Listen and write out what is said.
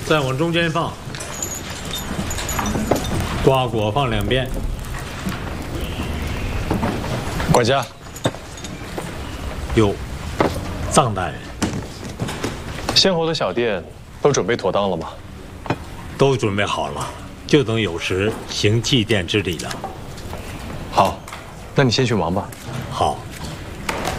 再往中间放，瓜果放两边。 管家， 有，臧大人， 先后的小店都准备妥当了吗？ 都准备好了，就等有时行祭奠之礼了。 好，那你先去忙吧。